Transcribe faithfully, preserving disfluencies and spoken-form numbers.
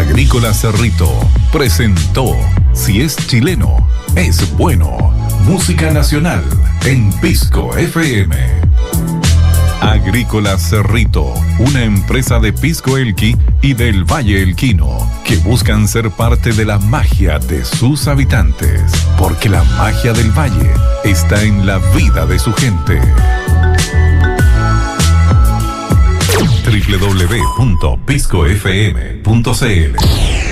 Agrícola Cerrito presentó Si es chileno, es bueno. Música nacional en Pisco F M. Agrícola Cerrito, una empresa de Pisco Elqui y del Valle Elquino, que buscan ser parte de la magia de sus habitantes, porque la magia del valle está en la vida de su gente. doble u doble u doble u punto pisco f m punto c l